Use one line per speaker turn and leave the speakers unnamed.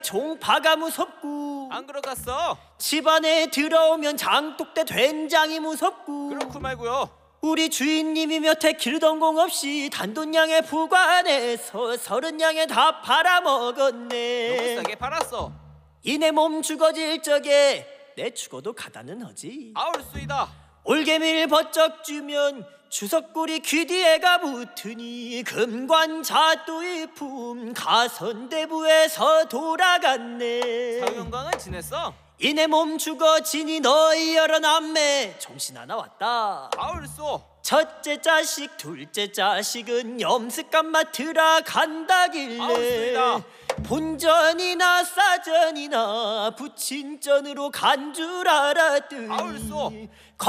종파가 무섭고
안 그러갔어.
집안에 들어오면 장독대 된장이 무섭고
그렇고 말고요.
우리 주인님이 몇 해 기르던 공 없이 단돈양의 부관에서 30양에 다 팔아먹었네.
너무 싸게 팔았어.
이내 몸 죽어질 적에 내 죽어도 가다는 허지.
아울수이다.
올개미를 버쩍 주면 주석구리 귀 뒤에가 붙으니 금관자도의 품 가선대부에서 돌아갔네.
사유영광은 지냈어?
이내 몸 죽어지니 너희 여러 남매 정신 하나 왔다.
아울쏘.
첫째 자식 둘째 자식은 염색감 맡으라 간다길래
아울쏘이다.
본전이나 싸전이나 부친전으로 간 줄 알았더니
아울쏘.